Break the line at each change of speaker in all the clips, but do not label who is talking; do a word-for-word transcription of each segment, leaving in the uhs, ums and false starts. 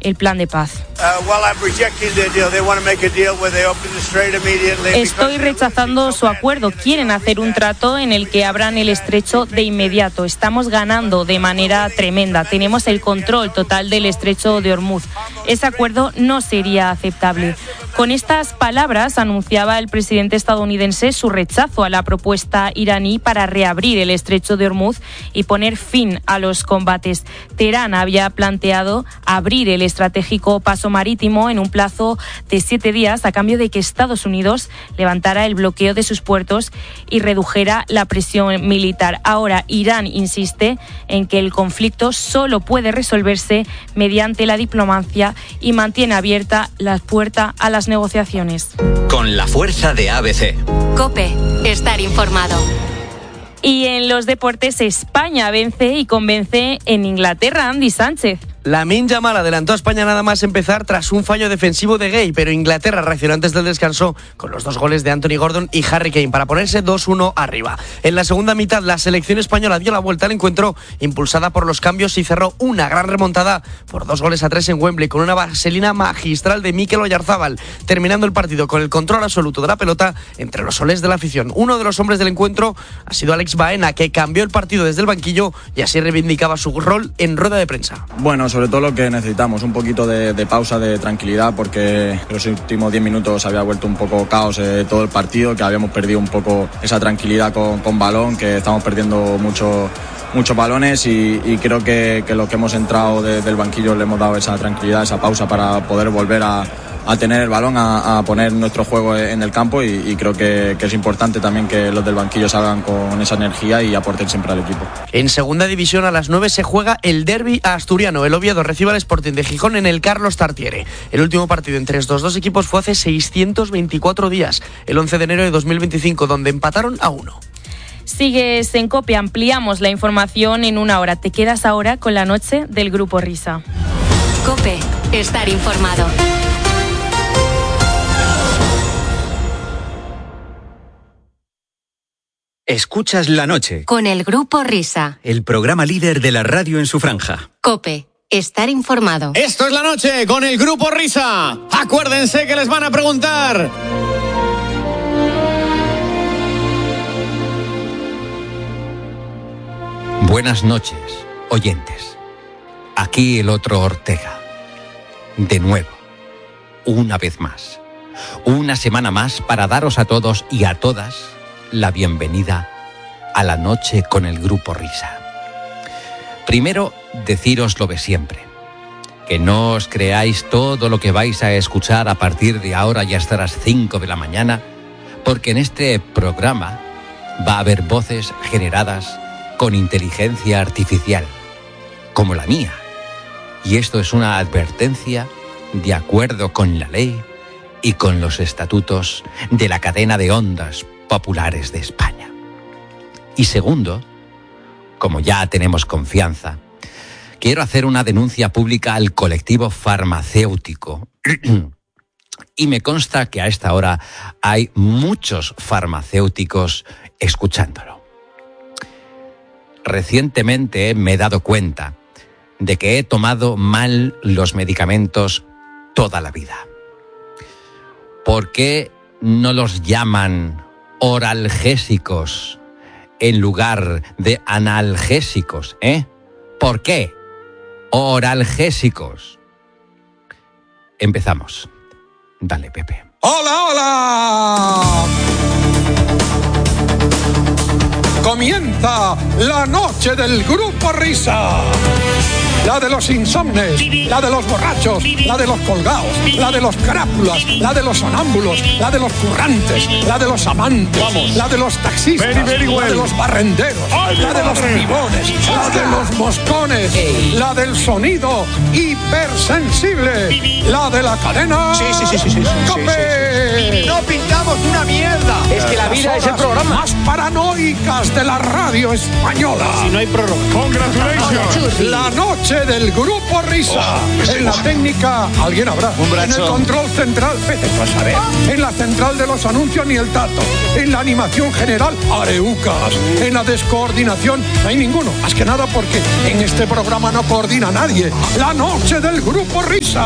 el plan de paz. Estoy rechazando su acuerdo. Quieren hacer un trato en el que abran el estrecho de inmediato. Estamos ganando de manera tremenda. Tenemos el control total del estrecho de Ormuz. Ese acuerdo no sería aceptable. Con estas palabras anunciaba el presidente estadounidense su rechazo a la propuesta iraní para reabrir el estrecho de Ormuz y poner fin a los combates. Teherán había planteado abrir el estratégico paso marítimo en un plazo de siete días a cambio de que Estados Unidos levantara el bloqueo de sus puertos y redujera la presión militar. Ahora Irán insiste en que el conflicto solo puede resolverse mediante la diplomacia y mantiene abierta la puerta a las negociaciones.
Con la fuerza de A B C.
COPE, estar informado.
Y en los deportes, España vence y convence en Inglaterra. Andy Sánchez.
Lamine Yamal adelantó a España nada más empezar tras un fallo defensivo de Gay, pero Inglaterra reaccionó antes del descanso con los dos goles de Anthony Gordon y Harry Kane para ponerse dos uno arriba. En la segunda mitad, la selección española dio la vuelta al encuentro impulsada por los cambios y cerró una gran remontada por dos goles a tres en Wembley con una vaselina magistral de Mikel Oyarzábal, terminando el partido con el control absoluto de la pelota entre los soles de la afición. Uno de los hombres del encuentro ha sido Alex Baena, que cambió el partido desde el banquillo y así reivindicaba su rol en rueda de prensa.
Bueno, sobre todo lo que necesitamos, un poquito de, de pausa, de tranquilidad, porque en los últimos diez minutos había vuelto un poco caos eh, todo el partido, que habíamos perdido un poco esa tranquilidad con, con balón, que estamos perdiendo mucho, muchos balones y, y creo que, que los que hemos entrado de, del banquillo le hemos dado esa tranquilidad, esa pausa para poder volver a a tener el balón, a, a poner nuestro juego en el campo y, y creo que, que es importante también que los del banquillo salgan con esa energía y aporten siempre al equipo.
En segunda división a las nueve se juega el derbi asturiano. El Oviedo recibe al Sporting de Gijón en el Carlos Tartiere. El último partido entre estos dos equipos fue hace seiscientos veinticuatro días, el once de enero de dos mil veinticinco, donde empataron a uno.
Sigues en COPE, ampliamos la información en una hora. Te quedas ahora con la noche del Grupo Risa.
COPE, estar informado.
Escuchas La Noche.
Con el Grupo Risa.
El programa líder de la radio en su franja.
COPE, estar informado.
Esto es La Noche con el Grupo Risa. Acuérdense que les van a preguntar.
Buenas noches, oyentes. Aquí el otro Ortega. De nuevo, una vez más. Una semana más para daros a todos y a todas la bienvenida a La Noche con el Grupo Risa. Primero, deciros lo de siempre. Que no os creáis todo lo que vais a escuchar a partir de ahora y hasta las cinco de la mañana, porque en este programa va a haber voces generadas con inteligencia artificial, como la mía. Y esto es una advertencia de acuerdo con la ley y con los estatutos de la cadena de ondas populares de España. Y segundo, como ya tenemos confianza, quiero hacer una denuncia pública al colectivo farmacéutico. Y me consta que a esta hora hay muchos farmacéuticos escuchándolo. Recientemente me he dado cuenta de que he tomado mal los medicamentos toda la vida. ¿Por qué no los llaman oralgésicos en lugar de analgésicos, eh? ¿Por qué? Oralgésicos. Empezamos. Dale, Pepe.
¡Hola, hola! Comienza la noche del Grupo Risa. La de los insomnes, la de los borrachos, la de los colgados, la de los carápulas, la de los sonámbulos, la de los currantes, la de los amantes, Vamos. la de los taxistas, very, very well. la de los barrenderos, Ay, la de los pibones, la de los moscones, Ey. la del sonido hipersensible, la de la cadena.
Sí, sí, sí, sí, sí, sí,
¡COPE!
sí, sí. No pintamos una mierda.
Es que la vida es el programa más paranoicas de la radio española.
Si no hay prórroga.
Congratulations. La noche noche del Grupo Risa. En la técnica, alguien habrá. En el control central, vete tú a saber. En la central de los anuncios, ni el tato. En la animación general, areucas. En la descoordinación, no hay ninguno. Más que nada porque en este programa no coordina nadie. La noche del Grupo Risa.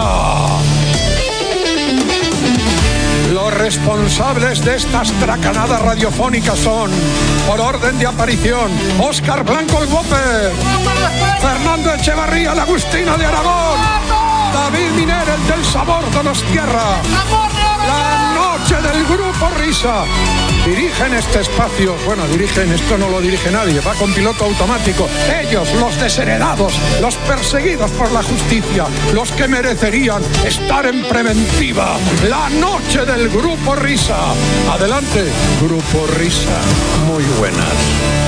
Los responsables de estas tracanadas radiofónicas son, por orden de aparición, Óscar Blanco el Whopper, Fernando Echevarría el Agustino de Aragón, David Miner el del Sabor de los Tierra. La noche del Grupo Risa. Dirigen este espacio, bueno, dirigen, esto no lo dirige nadie, va con piloto automático. Ellos, los desheredados, los perseguidos por la justicia, los que merecerían estar en preventiva. La noche del Grupo Risa. Adelante, Grupo Risa. Muy buenas.